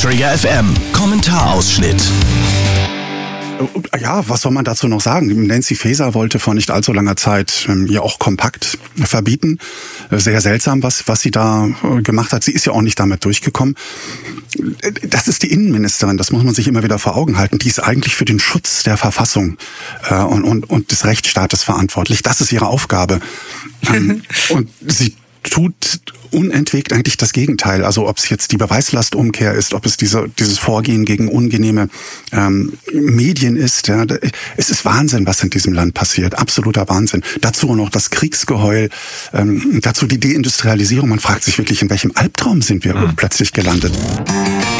Träger FM. Kommentarausschnitt. Ja, was soll man dazu noch sagen? Nancy Faeser wollte vor nicht allzu langer Zeit ja auch Kompakt verbieten. Sehr seltsam, was sie da gemacht hat. Sie ist ja auch nicht damit durchgekommen. Das ist die Innenministerin, das muss man sich immer wieder vor Augen halten. Die ist eigentlich für den Schutz der Verfassung und des Rechtsstaates verantwortlich. Das ist ihre Aufgabe. Und sie tut unentwegt eigentlich das Gegenteil. Also ob es jetzt die Beweislastumkehr ist, ob es dieses Vorgehen gegen ungenehme Medien ist. Ja, es ist Wahnsinn, was in diesem Land passiert. Absoluter Wahnsinn. Dazu noch das Kriegsgeheul, dazu die Deindustrialisierung. Man fragt sich wirklich, in welchem Albtraum sind wir plötzlich gelandet.